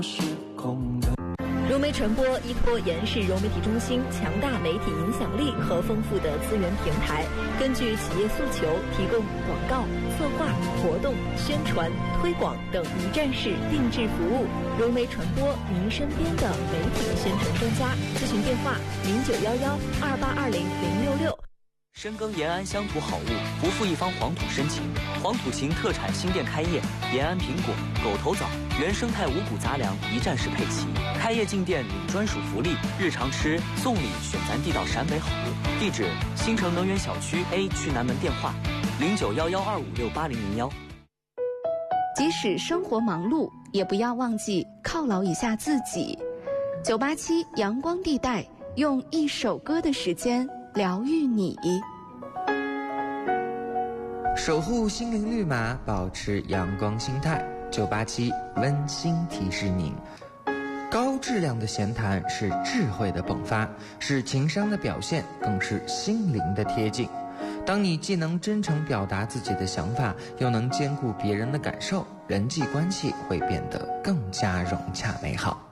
融媒传播依托延世融媒体中心强大媒体影响力和丰富的资源平台，根据企业诉求提供广告、策划、活动、宣传、推广等一站式定制服务。融媒传播，您身边的媒体宣传专家。咨询电话：091128200666。 深耕延安乡土好物，不负一方黄土深情。黄土情特产新店开业，延安苹果、狗头枣、原生态五谷杂粮一站式配齐。开业进店领专属福利，日常吃送礼选咱地道陕北好物。地址：新城能源小区 A 区南门，电话091125680010。 即使生活忙碌，也不要忘记犒劳一下自己。987阳光地带，用一首歌的时间疗愈你， 守护心灵绿码，保持阳光心态。987温馨提示您，高质量的闲谈是智慧的迸发，是情商的表现，更是心灵的贴近。当你既能真诚表达自己的想法，又能兼顾别人的感受，人际关系会变得更加融洽美好。